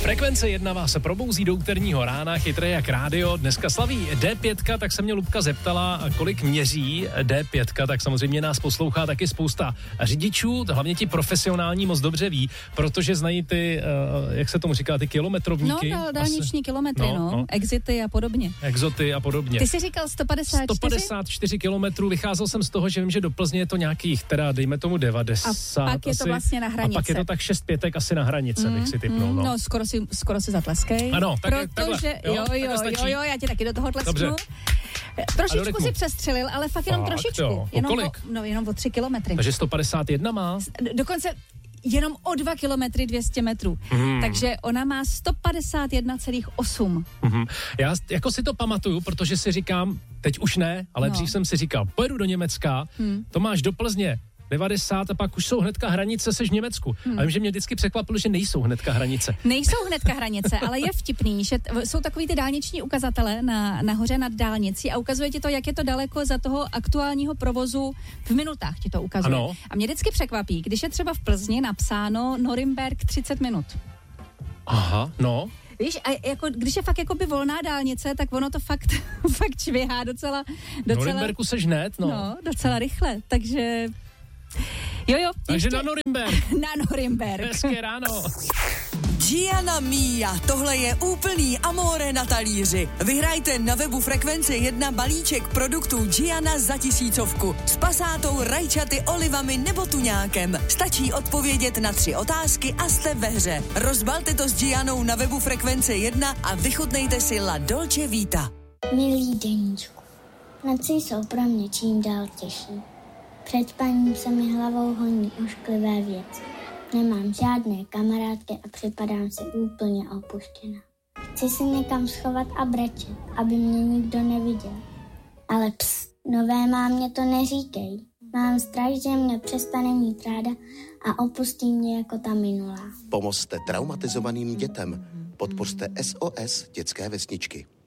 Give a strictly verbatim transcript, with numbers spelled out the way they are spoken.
Frekvence jedna vás se probouzí do úterního rána, chytré jak rádio. Dneska slaví D pět, tak se mě Lubka zeptala, kolik měří D pět, tak samozřejmě nás poslouchá taky spousta řidičů, hlavně ti profesionální moc dobře ví, protože znají ty, jak se tomu říká, ty kilometrovníky. No, dálniční kilometry, no, no, no, exity a podobně. Exoty a podobně. Ty jsi říkal sto padesát čtyři? sto padesát čtyři kilometrů, vycházel jsem z toho, že vím, že do Plzně je to nějakých, teda dejme tomu devadesát. A pak je to asi, vlastně na hranici. A pak je to tak šest pětek asi na hranice, mm, bych si tipnul. No, no skoro si, skoro si zatleskej. Ano, tak, protože, takhle. Jo, jo, jo, jo, jo, já ti taky do toho tlesknu. Dobře. Trošičku si přestřelil, ale fakt jenom fakt, trošičku. Jo. Jenom kolik? O, no, jenom o tři kilometry. Takže sto padesát jedna má? Dokonce jenom o dva kilometry dvě stě metrů. Hmm. Takže ona má sto padesát jedna celá osm. Hmm. Já jako si to pamatuju, protože si říkám, teď už ne, ale no. dřív jsem si říkal, pojedu do Německa, hmm. to máš do Plzně devadesát a pak už jsou hnedka hranice, seš v Německu. Hmm. A vím, že mě vždycky překvapilo, že nejsou hnedka hranice. Nejsou hnedka hranice, ale je vtipný, že t- jsou takový ty dálniční ukazatele na, nahoře nad dálnicí a ukazuje ti to, jak je to daleko za toho aktuálního provozu v minutách ti to ukazuje. Ano. A mě vždycky překvapí, když je třeba v Plzni napsáno Norimberk třicet minut. Aha, no. Víš, a jako, když je fakt jakoby volná dálnice, tak ono to fakt, fakt čvěhá docela, docela... Norimberku seš hned, no. No, docela rychle, takže... Jo, jo. Takže ještě... na Norimberk. Na Norimberk. Hezké ráno. Gianna Mia, tohle je úplný amore na talíři. Vyhrajte na webu Frekvence jedna balíček produktů Gianna za tisícovku. S pasátou, rajčaty, olivami nebo tuňákem. Stačí odpovědět na tři otázky a jste ve hře. Rozbalte to s Giannou na webu Frekvence jedna a vychutnejte si La Dolce Vita. Milý deníčku, noci jsou pro mě čím dál těžší. Před spaním se mi hlavou honí ošklivé věci. Nemám žádné kamarádky a připadám si úplně opuštěná. Chci si někam schovat a brečet, aby mě nikdo neviděl. Ale ps, nové mámě to neříkej. Mám strach, že mě přestane mít ráda a opustí mě jako ta minulá. Pomozte traumatizovaným dětem. Podpořte S O S dětské vesničky.